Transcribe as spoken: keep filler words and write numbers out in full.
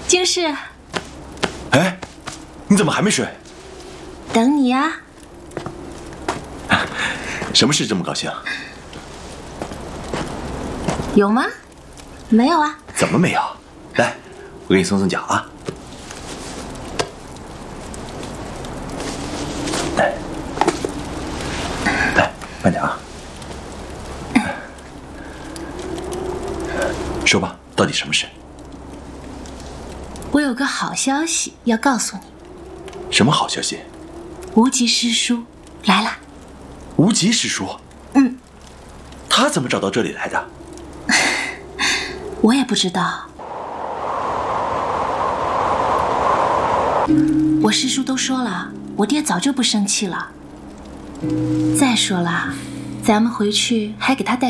经世。 哎，你怎么还没睡？ 等你呀。 什么事这么高兴？ 有吗？没有啊。 怎么没有？来，我给你松松脚啊。来，来，慢点啊。说吧，到底什么事？ 我有个好消息要告诉你。 什么好消息？ 无极师叔来了。 无极师叔？ 嗯。 他怎么找到这里来的？ 我也不知道。我师叔都说了，我爹早就不生气了。再说了，咱们回去还给他带